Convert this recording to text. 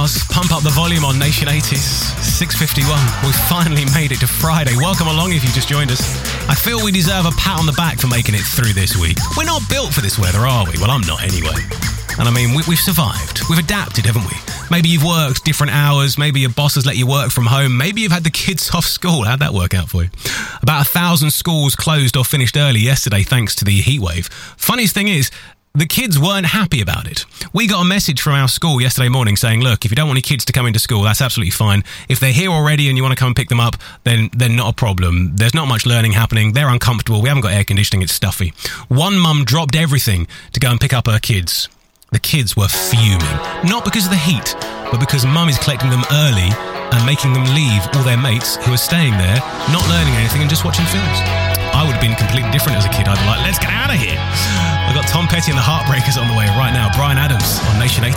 Mars. Pump up the volume on Nation 80s. 6:51. We've finally made it to Friday. Welcome along if you just joined us. I feel we deserve a pat on the back for making it through this week. We're not built for this weather, are we? Well, I'm not anyway. And I mean, we've survived. We've adapted, haven't we? Maybe you've worked different hours. Maybe your boss has let you work from home. Maybe you've had the kids off school. How'd that work out for you? About 1,000 schools closed or finished early yesterday thanks to the heatwave. Funniest thing is, the kids weren't happy about it. We got a message from our school yesterday morning saying, look, if you don't want your kids to come into school, that's absolutely fine. If they're here already and you want to come and pick them up, then not a problem. There's not much learning happening. They're uncomfortable. We haven't got air conditioning. It's stuffy. One mum dropped everything to go and pick up her kids. The kids were fuming. Not because of the heat, but because mum is collecting them early and making them leave all their mates who are staying there, not learning anything and just watching films. I would have been completely different as a kid. I'd be like, let's get out of here. I've got Tom Petty and the Heartbreakers on the way right now. Bryan Adams on Nation 80.